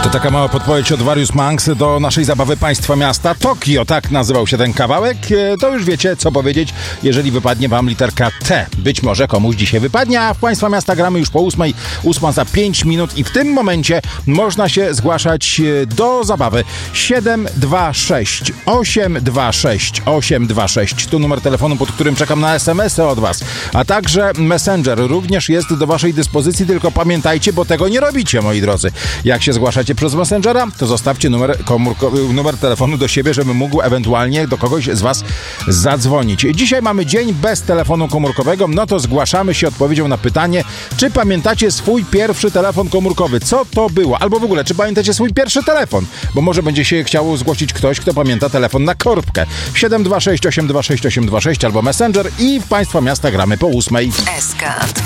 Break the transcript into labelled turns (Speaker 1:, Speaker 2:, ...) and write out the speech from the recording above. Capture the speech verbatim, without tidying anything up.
Speaker 1: To taka mała podpowiedź od Various Monks do naszej zabawy Państwa Miasta Tokio. Tak nazywał się ten kawałek. To już wiecie, co powiedzieć, jeżeli wypadnie wam literka T. Być może komuś dzisiaj wypadnie, a w Państwa Miasta gramy już po ósmej. Ósma za pięć minut i w tym momencie można się zgłaszać do zabawy. siedem dwa sześć osiem dwa sześć osiem dwa sześć. Tu numer telefonu, pod którym czekam na es em esy od was. A także Messenger również jest do waszej dyspozycji, tylko pamiętajcie, bo tego nie robicie, moi drodzy. Jak się zgłaszacie przez Messengera, to zostawcie numer, komórkowy, numer telefonu do siebie, żebym mógł ewentualnie do kogoś z was zadzwonić. Dzisiaj mamy dzień bez telefonu komórkowego, no to zgłaszamy się odpowiedzią na pytanie, czy pamiętacie swój pierwszy telefon komórkowy? Co to było? Albo w ogóle, czy pamiętacie swój pierwszy telefon? Bo może będzie się chciało zgłosić ktoś, kto pamięta telefon na korbkę. siedem dwa sześć osiem dwa sześć osiem dwa sześć albo Messenger i w Państwa Miasta gramy po ósmej.
Speaker 2: S K